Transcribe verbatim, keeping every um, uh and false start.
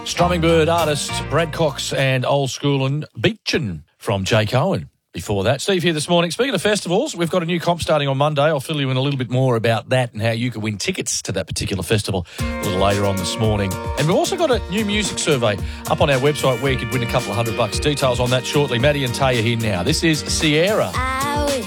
Strumming Bird artist Brad Cox and Old School and Beachin from Jake Owen. Before that, Steve here this morning. Speaking of festivals, we've got a new comp starting on Monday. I'll fill you in a little bit more about that and how you can win tickets to that particular festival a little later on this morning. And we've also got a new music survey up on our website where you could win a couple of hundred bucks. Details on that shortly. Maddie and Taya here now. This is Sierra. I wish